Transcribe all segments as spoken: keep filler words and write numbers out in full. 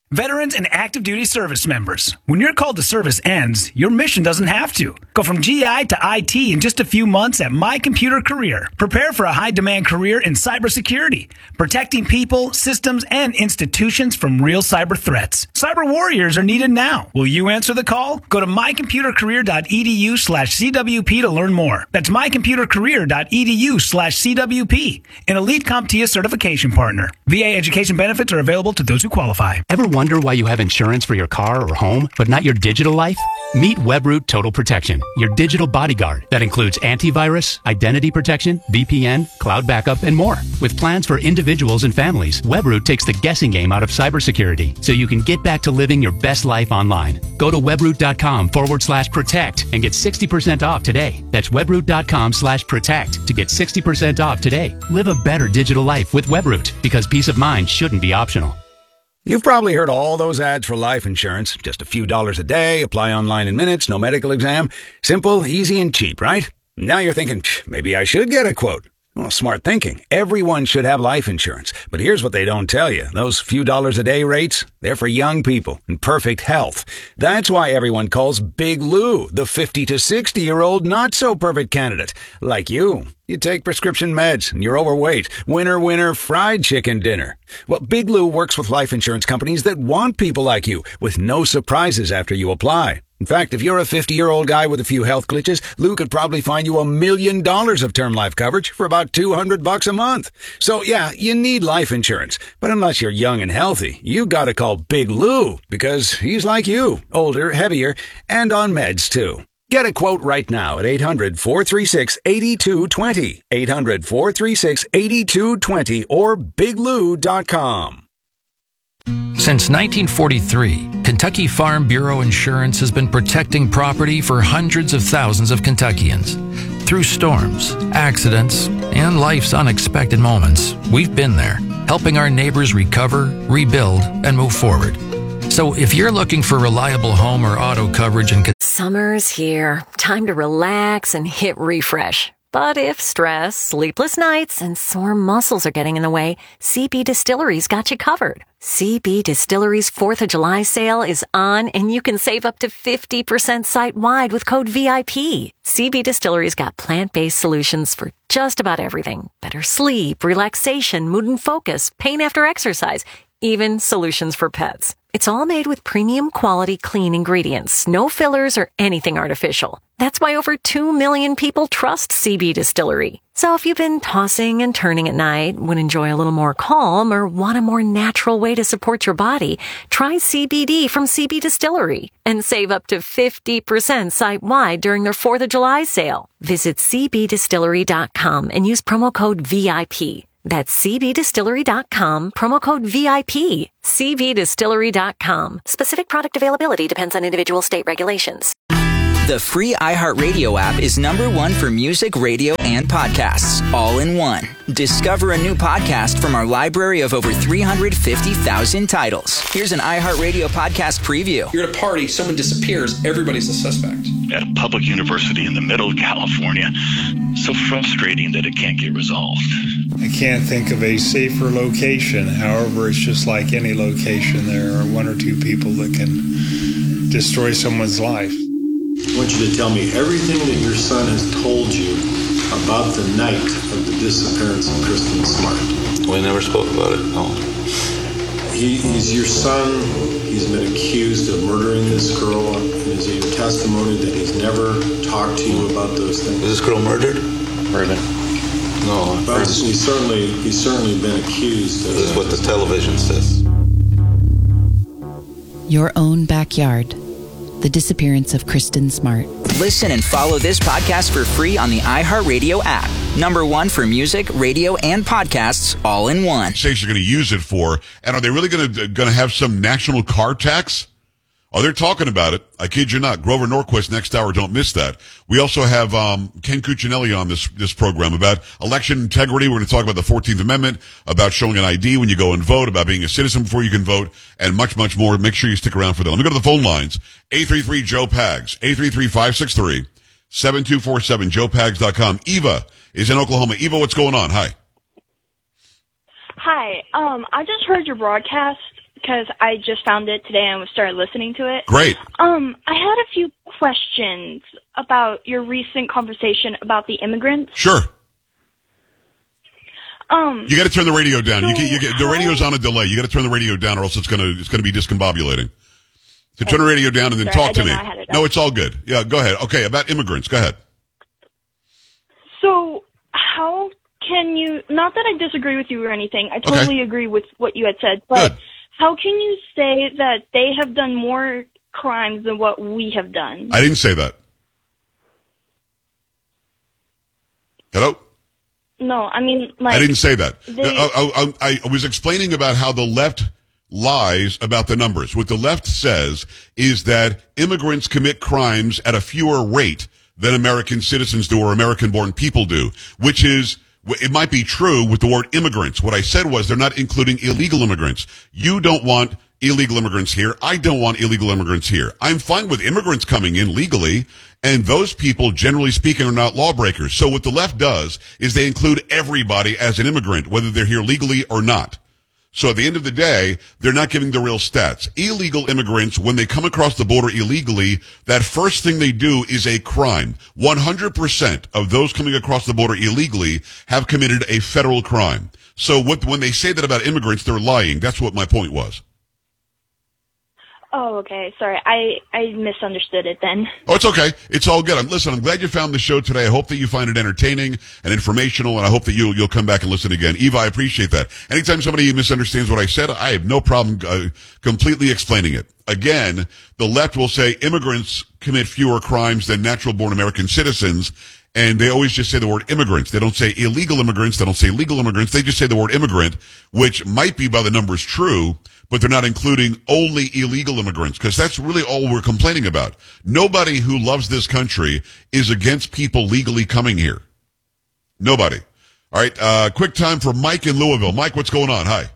Veterans and active duty service members. When your call to service ends, your mission doesn't have to. Go from G I to I T in just a few months at My Computer Career. Prepare for a high-demand career in cybersecurity, protecting people, systems, and institutions from real cyber threats. Cyber warriors are needed now. Will you answer the call? Go to mycomputercareer.edu slash CWP to learn more. That's mycomputercareer.edu slash CWP, an Elite CompTIA certification partner. V A education benefits are available to those who qualify. Ever wonder why you have insurance for your car or home, but not your digital life? Meet Webroot Total Protection, your digital bodyguard that includes antivirus, identity protection, V P N, cloud backup, and more. With plans for individuals and families, Webroot takes the guessing game out of cybersecurity so you can get back to living your best life online. Go to webroot.com forward slash protect and get sixty percent off today. That's webroot.com slash protect to get sixty percent off today. Live a better digital life with Webroot, because peace of mind shouldn't be optional. You've probably heard all those ads for life insurance. Just a few dollars a day, apply online in minutes, no medical exam. Simple, easy, and cheap, right? Now you're thinking, maybe I should get a quote. Well, smart thinking. Everyone should have life insurance. But here's what they don't tell you. Those few dollars a day rates, they're for young people in perfect health. That's why everyone calls Big Lou the fifty to sixty-year-old not-so-perfect candidate. Like you. You take prescription meds and you're overweight. Winner, winner, fried chicken dinner. Well, Big Lou works with life insurance companies that want people like you, with no surprises after you apply. In fact, if you're a fifty-year-old guy with a few health glitches, Lou could probably find you a million dollars of term life coverage for about two hundred bucks a month. So yeah, you need life insurance. But unless you're young and healthy, you gotta call Big Lou, because he's like you, older, heavier, and on meds too. Get a quote right now at eight hundred, four three six, eight two two zero, eight hundred, four three six, eight two two zero, or big lou dot com. Since nineteen forty-three, Kentucky Farm Bureau Insurance has been protecting property for hundreds of thousands of Kentuckians. Through storms, accidents, and life's unexpected moments, we've been there, helping our neighbors recover, rebuild, and move forward. So if you're looking for reliable home or auto coverage in Summer's here. Time to relax and hit refresh. But if stress, sleepless nights, and sore muscles are getting in the way, C B Distillery's got you covered. C B Distillery's fourth of July sale is on, and you can save up to fifty percent site-wide with code V I P. C B Distillery's got plant-based solutions for just about everything. Better sleep, relaxation, mood and focus, pain after exercise, even solutions for pets. It's all made with premium quality clean ingredients, no fillers or anything artificial. That's why over two million people trust C B Distillery. So if you've been tossing and turning at night, would enjoy a little more calm, or want a more natural way to support your body, try C B D from C B Distillery and save up to fifty percent site-wide during their fourth of July sale. Visit c b distillery dot com and use promo code V I P. That's c b distillery dot com, promo code V I P. c b distillery dot com. Specific product availability depends on individual state regulations. The free iHeartRadio app is number one for music, radio, and podcasts, all in one. Discover a new podcast from our library of over three hundred fifty thousand titles. Here's an iHeartRadio podcast preview. You're at a party, someone disappears, everybody's a suspect. At a public university in the middle of California, so frustrating that it can't get resolved. I can't think of a safer location. However, it's just like any location. There are one or two people that can destroy someone's life. I want you to tell me everything that your son has told you about the night of the disappearance of Kristen Smart. We never spoke about it, no. He, he's your son. He's been accused of murdering this girl. And is it your testimony that he's never talked to you about those things? Is this girl murdered? Murdered. No. But he's certainly, he's certainly been accused of This is what the television says. Your own backyard. The disappearance of Kristen Smart. Listen and follow this podcast for free on the iHeartRadio app. Number one for music, radio, and podcasts, all in one. States are going to use it for, and are they really going to going to have some national car tax? Oh, they're talking about it. I kid you not. Grover Norquist next hour. Don't miss that. We also have um Ken Cuccinelli on this this program about election integrity. We're going to talk about the fourteenth Amendment, about showing an I D when you go and vote, about being a citizen before you can vote, and much, much more. Make sure you stick around for that. Let me go to the phone lines. eight three three, Joe Pags. eight three three, five six three, seven two four seven, joe pags dot com. Eva is in Oklahoma. Eva, what's going on? Hi. Hi. Um, I just heard your broadcast because I just found it today and started listening to it. Great. Um, I had a few questions about your recent conversation about the immigrants. Sure. Um, you got to turn the radio down. So you get, you get, the radio's on a delay. You got to turn the radio down, or else it's gonna it's gonna be discombobulating. So turn the radio down and then Sorry, talk to me. It no, it's all good. Yeah, go ahead. Okay, about immigrants. Go ahead. So how can you? Not that I disagree with you or anything. I totally okay. agree with what you had said, but. Good. How can you say that they have done more crimes than what we have done? I didn't say that. Hello? No, I mean, like... I didn't say that. They, I, I, I was explaining about how the left lies about the numbers. What the left says is that immigrants commit crimes at a fewer rate than American citizens do or American-born people do, which is... It might be true with the word immigrants. What I said was they're not including illegal immigrants. You don't want illegal immigrants here. I don't want illegal immigrants here. I'm fine with immigrants coming in legally, and those people, generally speaking, are not lawbreakers. So what the left does is they include everybody as an immigrant, whether they're here legally or not. So at the end of the day, they're not giving the real stats. Illegal immigrants, when they come across the border illegally, that first thing they do is a crime. one hundred percent of those coming across the border illegally have committed a federal crime. So what, when they say that about immigrants, they're lying. That's what my point was. Oh, okay. Sorry. I, I misunderstood it then. Oh, it's okay. It's all good. I'm, listen, I'm glad you found the show today. I hope that you find it entertaining and informational, and I hope that you'll, you'll come back and listen again. Eva, I appreciate that. Anytime somebody misunderstands what I said, I have no problem uh, completely explaining it. Again, the left will say immigrants commit fewer crimes than natural-born American citizens, and they always just say the word immigrants. They don't say illegal immigrants. They don't say legal immigrants. They just say the word immigrant, which might be by the numbers true, but they're not including only illegal immigrants, because that's really all we're complaining about. Nobody who loves this country is against people legally coming here. Nobody. All right, uh, quick time for Mike in Louisville. Mike, what's going on? Hi.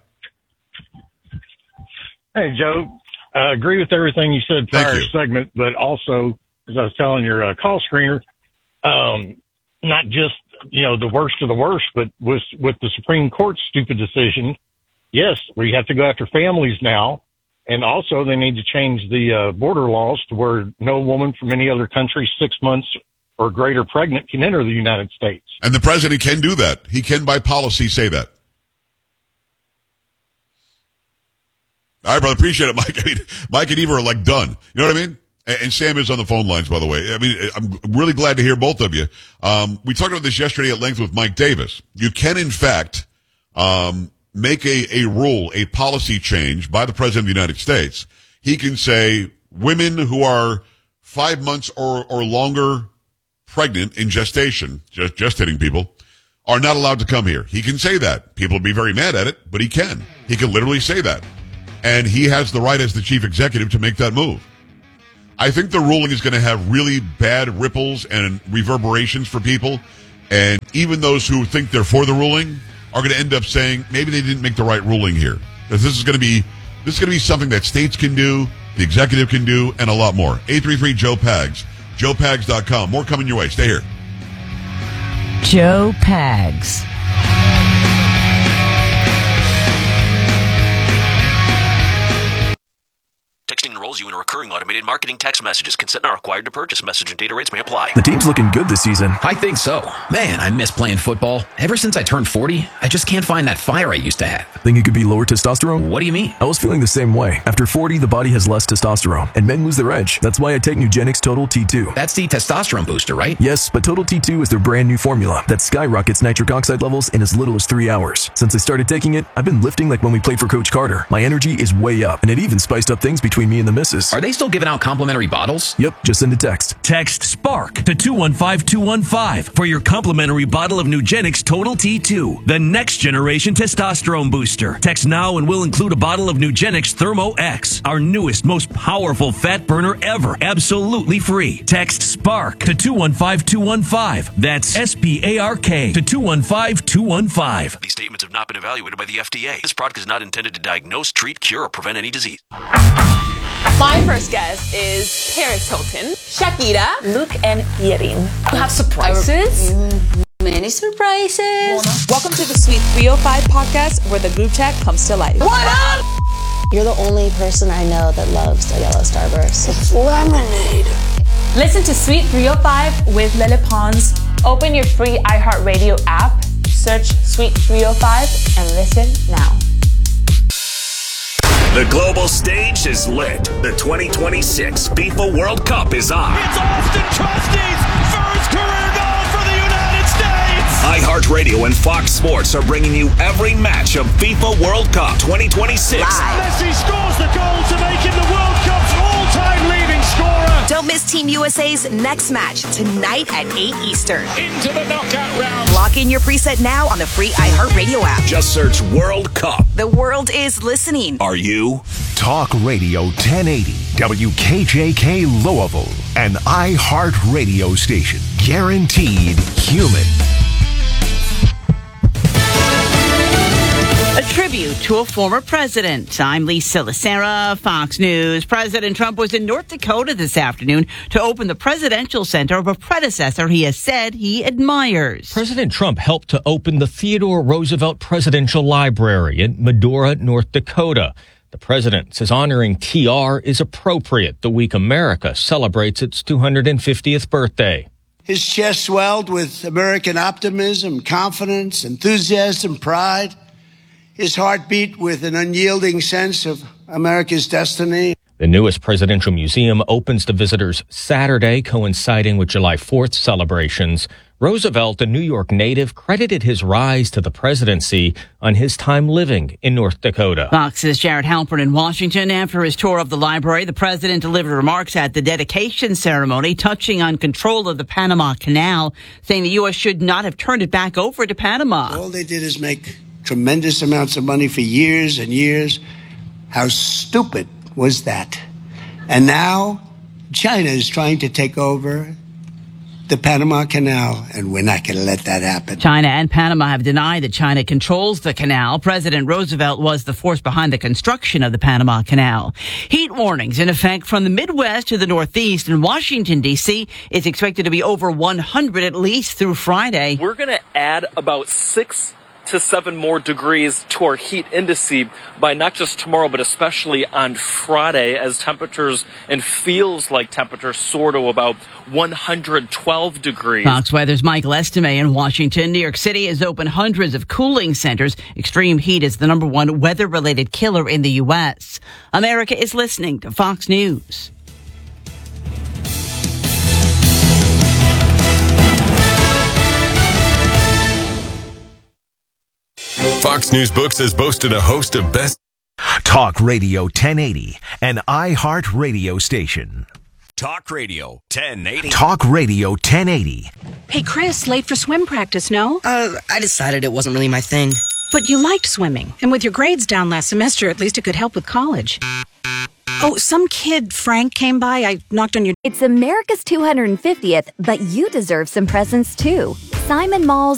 Hey, Joe. I agree with everything you said prior segment, but also, as I was telling your uh, call screener, um, not just, you know, the worst of the worst, but with, with the Supreme Court's stupid decision, yes, we have to go after families now. And also they need to change the uh, border laws to where no woman from any other country six months or greater pregnant can enter the United States. And the president can do that. He can, by policy, say that. All right, brother. Appreciate it, Mike. I mean, Mike and Eva are like done. You know what I mean? And, and Sam is on the phone lines, by the way. I mean, I'm really glad to hear both of you. Um, we talked about this yesterday at length with Mike Davis. You can, in fact, um, make a, a rule, a policy change by the President of the United States. He can say women who are five months or, or longer pregnant in gestation, just gestating people, are not allowed to come here. He can say that. People will be very mad at it, but he can. He can literally say that. And he has the right as the chief executive to make that move. I think the ruling is going to have really bad ripples and reverberations for people. And even those who think they're for the ruling are going to end up saying maybe they didn't make the right ruling here. Because this is going to be this is going to be something that states can do, the executive can do, and a lot more. eight three three Joe Pags. Joe Pags dot com. More coming your way. Stay here. Joe Pags. Texting enrolls you in a recurring automated marketing text messages. Consent not required to purchase. Message and data rates may apply. The team's looking good this season. I think so. Man, I miss playing football. Ever since I turned forty, I just can't find that fire I used to have. Think it could be lower testosterone? What do you mean? I was feeling the same way. After forty, the body has less testosterone, and men lose their edge. That's why I take Nugenix Total T two. That's the testosterone booster, right? Yes, but Total T two is their brand new formula that skyrockets nitric oxide levels in as little as three hours. Since I started taking it, I've been lifting like when we played for Coach Carter. My energy is way up, and it even spiced up things between me and the missus. Are they still giving out complimentary bottles? Yep, just send a text. Text SPARK to two one five two one five for your complimentary bottle of Nugenix Total T two, the next generation testosterone booster. Text now and we'll include a bottle of Nugenix Thermo X, our newest, most powerful fat burner ever, absolutely free. Text SPARK to two one five two one five. That's S P A R K to two one five two one five. These statements have not been evaluated by the F D A. This product is not intended to diagnose, treat, cure, or prevent any disease. My first guest is Paris Hilton, Shakira, Luke, and Yerin. We have surprises. Many surprises. Welcome to the Suite three oh five podcast, where the group chat comes to life. What up? You're the only person I know that loves a yellow starburst. It's lemonade. Listen to Sweet three oh five with Lily Pons. Open your free iHeartRadio app, search Sweet three oh five, and listen now. The global stage is lit. The twenty twenty-six FIFA World Cup is on. It's Austin Trusty's first career goal for the United States. iHeartRadio and Fox Sports are bringing you every match of FIFA World Cup twenty twenty-six. Live. Messi scores the goal to make him the World Cup's all-time leading scorer. Don't miss Team U S A's next match tonight at eight Eastern. Into the knockout round. Lock in your preset now on the free iHeartRadio app. Just search World Cup. The world is listening. Are you? Talk Radio ten eighty, W K J K Louisville, an iHeartRadio station. Guaranteed human. A tribute to a former president. I'm Lisa Lacera, Fox News. President Trump was in North Dakota this afternoon to open the presidential center of a predecessor he has said he admires. President Trump helped to open the Theodore Roosevelt Presidential Library in Medora, North Dakota. The president says honoring T R is appropriate the week America celebrates its two hundred fiftieth birthday. His chest swelled with American optimism, confidence, enthusiasm, pride. His heart beat with an unyielding sense of America's destiny. The newest presidential museum opens to visitors Saturday, coinciding with July fourth celebrations. Roosevelt, a New York native, credited his rise to the presidency on his time living in North Dakota. Fox's Jared Halpern in Washington. After his tour of the library, the president delivered remarks at the dedication ceremony, touching on control of the Panama Canal, saying the U S should not have turned it back over to Panama. All they did is make tremendous amounts of money for years and years. How stupid was that? And now China is trying to take over the Panama Canal, and we're not going to let that happen. China and Panama have denied that China controls the canal. President Roosevelt was the force behind the construction of the Panama Canal. Heat warnings in effect from the Midwest to the Northeast, and Washington, D C is expected to be over one hundred at least through Friday. We're going to add about six to seven more degrees to our heat index by not just tomorrow, but especially on Friday, as temperatures and feels like temperatures soar to about one hundred twelve degrees. Fox Weather's Michael Estime in Washington. New York City has opened hundreds of cooling centers. Extreme heat is the number one weather-related killer in the U S. America is listening to Fox News. Fox News Books has boasted a host of best Talk Radio ten eighty, an iHeart radio station. Talk Radio ten eighty. Talk Radio ten eighty. Hey, Chris, late for swim practice, no? Uh, I decided it wasn't really my thing. But you liked swimming, and with your grades down last semester, at least it could help with college. Oh, some kid, Frank, came by. I knocked on your... It's America's two hundred fiftieth, but you deserve some presents, too. Simon Mall's